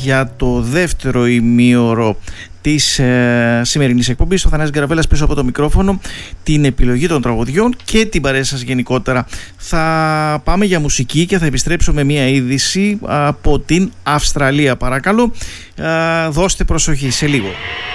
για το δεύτερο ημίωρο της σημερινής εκπομπής. Ο Θανάσης Γκαραβέλας πίσω από το μικρόφωνο, την επιλογή των τραγουδιών και την παρέα σας γενικότερα. Θα πάμε για μουσική και θα επιστρέψω με μια είδηση από την Αυστραλία. Παρακαλώ, δώστε προσοχή σε λίγο.